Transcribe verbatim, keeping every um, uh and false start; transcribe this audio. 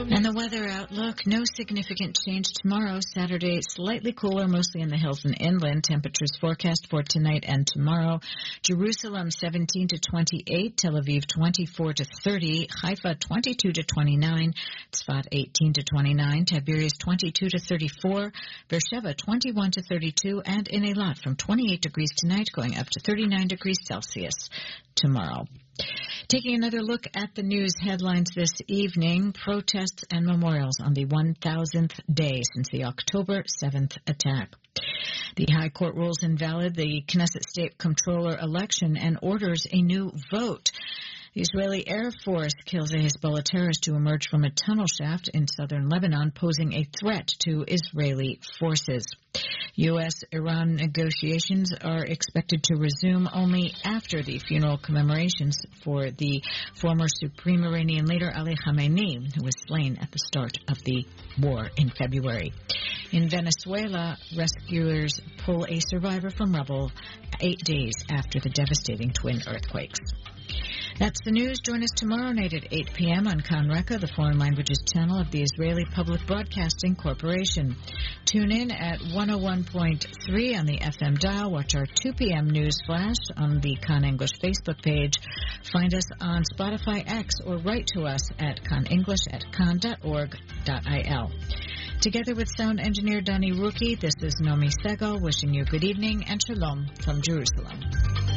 And the weather outlook, no significant change tomorrow. Saturday, slightly cooler, mostly in the hills and inland. Temperatures forecast for tonight and tomorrow. Jerusalem, seventeen to twenty-eight. Tel Aviv, twenty-four to thirty. Haifa, twenty-two to twenty-nine. Tzfat, eighteen to twenty-nine. Tiberias, twenty-two to thirty-four. Beersheba, twenty-one to thirty-two. And in Eilat, from twenty-eight degrees tonight, going up to thirty-nine degrees Celsius tomorrow. Taking another look at the news headlines this evening, protests and memorials on the one thousandth day since the October seventh attack. The High Court rules invalid the Knesset State Comptroller election and orders a new vote. The Israeli Air Force kills a Hezbollah terrorist to emerge from a tunnel shaft in southern Lebanon, posing a threat to Israeli forces. U S Iran negotiations are expected to resume only after the funeral commemorations for the former Supreme Iranian leader Ali Khamenei, who was slain at the start of the war in February. In Venezuela, rescuers pull a survivor from rubble eight days after the devastating twin earthquakes. That's the news. Join us tomorrow night at eight p.m. on Kan Reka, the foreign languages channel of the Israeli Public Broadcasting Corporation. Tune in at one oh one point three on the F M dial. Watch our two p.m. news flash on the Kan English Facebook page. Find us on Spotify X or write to us at kanenglish at kan dot org dot I L. Together with sound engineer Donnie Rookie, this is Nomi Segal wishing you good evening and shalom from Jerusalem.